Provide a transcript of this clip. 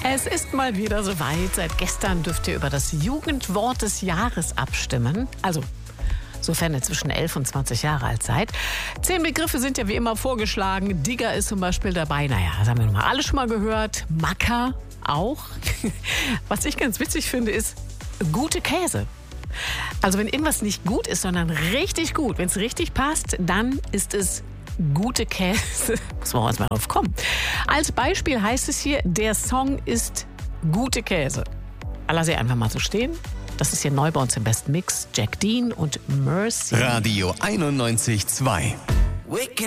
Es ist mal wieder soweit. Seit gestern dürft ihr über das Jugendwort des Jahres abstimmen. Also, sofern ihr zwischen 11 und 20 Jahre alt seid. 10 Begriffe sind ja wie immer vorgeschlagen. Digger ist zum Beispiel dabei. Naja, das haben wir mal alle schon mal gehört. Macker auch. Was ich ganz witzig finde, ist gute Käse. Also wenn irgendwas nicht gut ist, sondern richtig gut, wenn es richtig passt, dann ist es gute Käse. Muss man auch erstmal drauf kommen. Als Beispiel heißt es hier, der Song ist gute Käse. Lass ich einfach mal so stehen. Das ist hier neu bei uns im besten Mix. Jack Dean und Mercy. Radio 91.2.